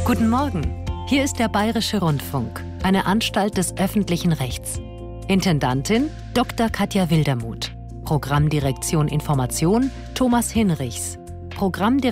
Guten Morgen, hier ist der Bayerische Rundfunk, eine Anstalt des öffentlichen Rechts. Intendantin Dr. Katja Wildermuth. Programmdirektion Information Thomas Hinrichs. Programmdirektion